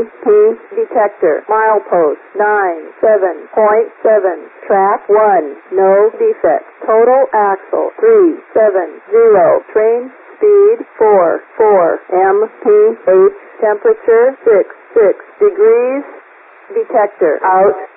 MP detector. Milepost 97.7. Track 1. No defects. Total axle 370. Train speed 4 mph. Temperature 6 degrees. Detector out.